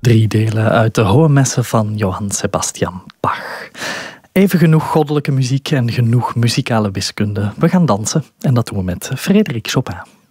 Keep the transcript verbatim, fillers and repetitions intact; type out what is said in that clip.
Drie delen uit de Hohe Messe van Johann Sebastian Bach. Even genoeg goddelijke muziek en genoeg muzikale wiskunde. We gaan dansen en dat doen we met Frédéric Chopin.